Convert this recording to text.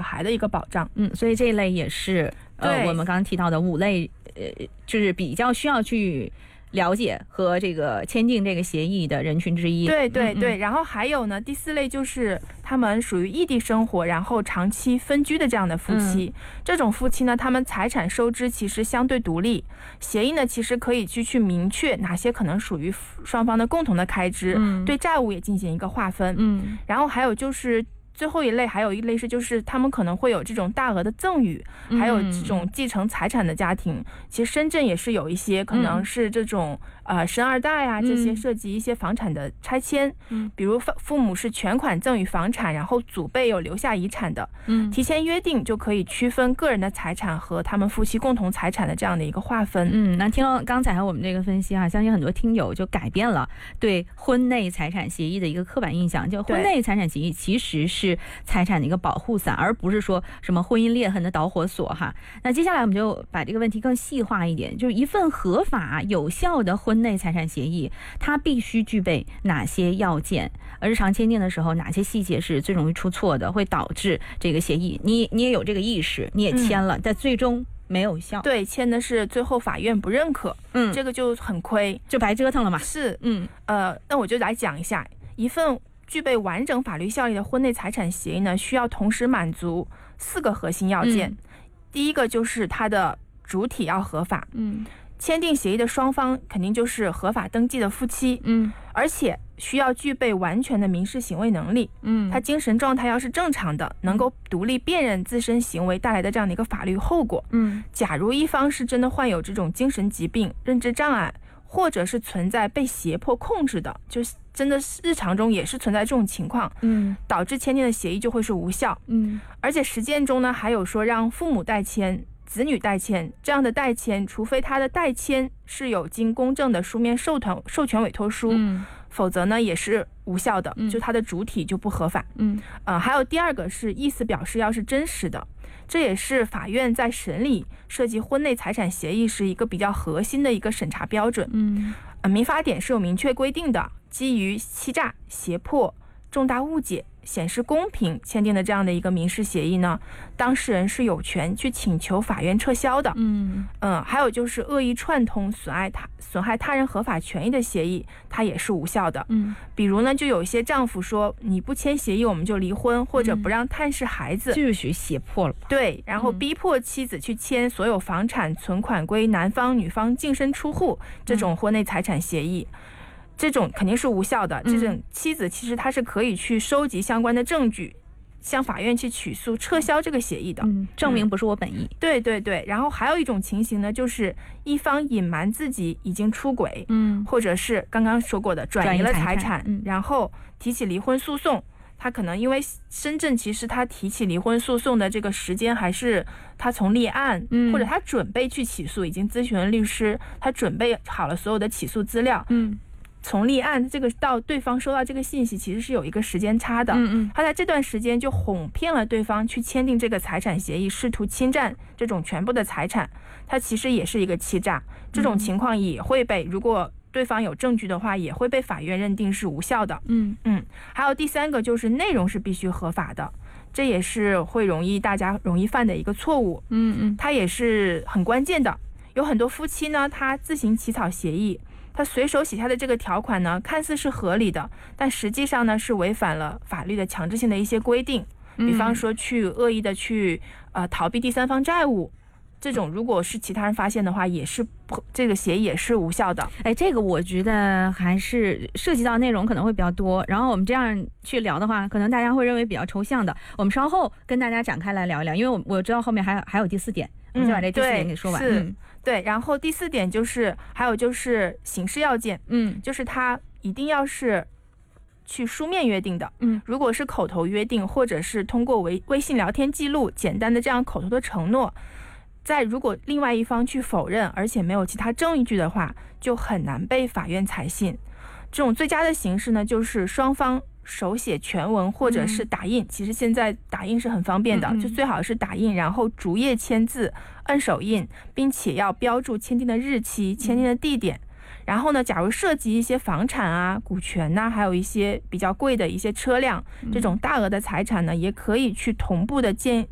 孩的一个保障。 所以这一类也是我们刚刚提到的5类，就是比较需要去了解和这个签订这个协议的人群之一。 对对对，然后还有呢，第4类就是他们属于异地生活，然后长期分居的这样的夫妻。这种夫妻呢，他们财产收支其实相对独立，协议呢其实可以去明确哪些可能属于双方的共同的开支，对债务也进行一个划分。然后还有就是最后一类，还有一类是就是他们可能会有这种大额的赠与，还有这种继承财产的家庭。其实深圳也是有一些可能是这种生二代啊，这些涉及一些房产的拆迁，比如父母是全款赠与房产，然后祖辈有留下遗产的，提前约定就可以区分个人的财产和他们夫妻共同财产的这样的一个划分。 那听了刚才我们这个分析相信很多听友就改变了对婚内财产协议的一个刻板印象，就婚内财产协议其实是财产的一个保护伞，而不是说什么婚姻裂痕的导火索哈。那接下来我们就把这个问题更细化一点，就是一份合法有效的婚内财产协议，它必须具备哪些要件？而日常签订的时候，哪些细节是最容易出错的，会导致这个协议你也有这个意识，你也签了，但最终没有效。 对，签的是最后法院不认可，这个就很亏， 就白折腾了嘛。 是，那我就来讲一下，一份具备完整法律效力的婚内财产协议呢，需要同时满足4个核心要件。第一个就是它的主体要合法，签订协议的双方肯定就是合法登记的夫妻，而且需要具备完全的民事行为能力，他精神状态要是正常的，能够独立辨认自身行为带来的这样的一个法律后果。假如一方是真的患有这种精神疾病、认知障碍，或者是存在被胁迫控制的，就是真的日常中也是存在这种情况，导致签订的协议就会是无效。而且实践中呢，还有说让父母代签、子女代签，这样的代签，除非他的代签是有经公证的书面授权委托书，否则呢也是无效的，就它的主体就不合法。还有第2个是意思表示要是真实的，这也是法院在审理涉及婚内财产协议是一个比较核心的一个审查标准。民法典是有明确规定的，基于欺诈、胁迫、重大误解、显示公平签订的这样的一个民事协议呢，当事人是有权去请求法院撤销的。还有就是恶意串通损害他人合法权益的协议，它也是无效的。比如呢，就有一些丈夫说你不签协议我们就离婚，或者不让探视孩子， 这就属于胁迫了。 对，然后逼迫妻子去签所有房产存款归男方女方净身出户这种婚内财产协议，这种肯定是无效的。这种妻子其实她是可以去收集相关的证据，向法院去起诉撤销这个协议的， 证明不是我本意。 对对对。然后还有一种情形呢，就是一方隐瞒自己已经出轨，或者是刚刚说过的转移了财产，然后提起离婚诉讼。他可能因为深圳其实他提起离婚诉讼的这个时间还是他从立案，或者他准备去起诉，已经咨询了律师，他准备好了所有的起诉资料，从立案这个到对方收到这个信息其实是有一个时间差的。他在这段时间就哄骗了对方去签订这个财产协议，试图侵占这种全部的财产，他其实也是一个欺诈。这种情况也会被，如果对方有证据的话，也会被法院认定是无效的。还有第3个就是内容是必须合法的，这也是会大家容易犯的一个错误。它也是很关键的。有很多夫妻呢，他自行起草协议，他随手写下的这个条款呢，看似是合理的，但实际上呢是违反了法律的强制性的一些规定，比方说去恶意的去逃避第三方债务。这种如果是其他人发现的话，也是这个协议也是无效的。 这个我觉得还是涉及到内容可能会比较多，然后我们这样去聊的话，可能大家会认为比较抽象的，我们稍后跟大家展开来聊一聊，因为我知道后面还有第4点，我们就把这第4点给说完。 对，然后第4点就是还有就是形式要件，就是它一定要是去书面约定的。如果是口头约定，或者是通过微信聊天记录简单的这样口头的承诺，如果另外一方去否认，而且没有其他证据的话，就很难被法院采信。这种最佳的形式呢，就是双方手写全文或者是打印，其实现在打印是很方便的，就最好是打印，然后逐页签字按手印，并且要标注签订的日期、签订的地点。然后呢，假如涉及一些房产啊、股权啊，还有一些比较贵的一些车辆，这种大额的财产呢，也可以去同步的